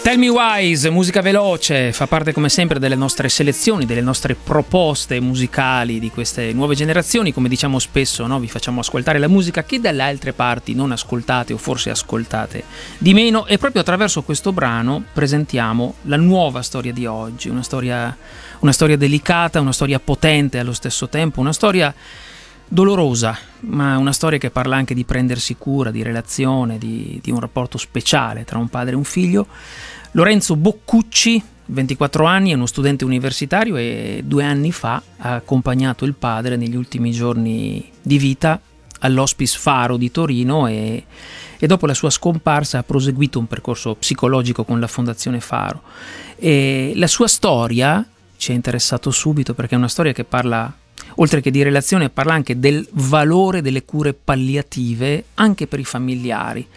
Tell Me Wise, musica veloce, fa parte come sempre delle nostre selezioni, delle nostre proposte musicali di queste nuove generazioni. Come diciamo spesso, no? Vi facciamo ascoltare la musica che dalle altre parti non ascoltate o forse ascoltate di meno, e proprio attraverso questo brano presentiamo la nuova storia di oggi, una storia delicata, una storia potente allo stesso tempo, una storia dolorosa, ma una storia che parla anche di prendersi cura, di relazione, di un rapporto speciale tra un padre e un figlio. Lorenzo Boccucci, 24 anni, è uno studente universitario e 2 anni fa ha accompagnato il padre negli ultimi giorni di vita all'Hospice Faro di Torino e dopo la sua scomparsa ha proseguito un percorso psicologico con la Fondazione Faro. E la sua storia ci è interessato subito perché è una storia che parla, oltre che di relazione, parla anche del valore delle cure palliative anche per i familiari,